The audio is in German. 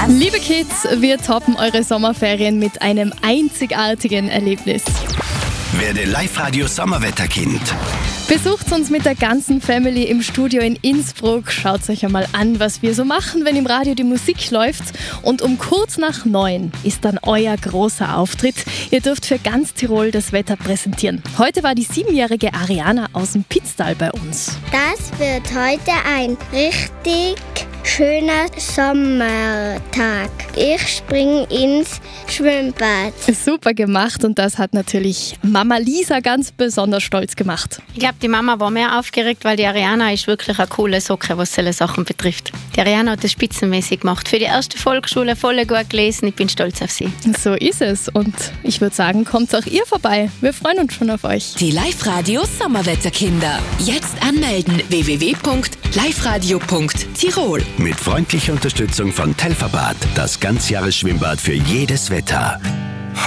Liebe Kids, wir toppen eure Sommerferien mit einem einzigartigen Erlebnis. Werde Live-Radio Sommerwetterkind. Besucht uns mit der ganzen Family im Studio in Innsbruck. Schaut euch einmal an, was wir so machen, wenn im Radio die Musik läuft. Und um kurz nach 9 ist dann euer großer Auftritt. Ihr dürft für ganz Tirol das Wetter präsentieren. Heute war die 7-jährige Ariana aus dem Pitztal bei uns. Das wird heute ein richtig schöner Sommertag. Ich springe ins Schwimmbad. Super gemacht und das hat natürlich Mama Lisa ganz besonders stolz gemacht. Ich glaube, die Mama war mehr aufgeregt, weil die Ariana ist wirklich eine coole Socke, was solche Sachen betrifft. Die Ariana hat das spitzenmäßig gemacht. Für die erste Volksschule voll gut gelesen. Ich bin stolz auf sie. So ist es und ich würde sagen, kommt auch ihr vorbei. Wir freuen uns schon auf euch. Die Live-Radio Sommerwetterkinder. Jetzt anmelden www.liveradio.tirol. Mit freundlicher Unterstützung von Telferbad, das Ganzjahresschwimmbad für jedes Wetter.